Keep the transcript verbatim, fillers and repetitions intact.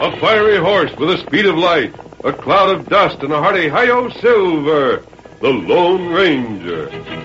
A fiery horse with the speed of light, a cloud of dust, and a hearty hi-yo Silver, the Lone Ranger.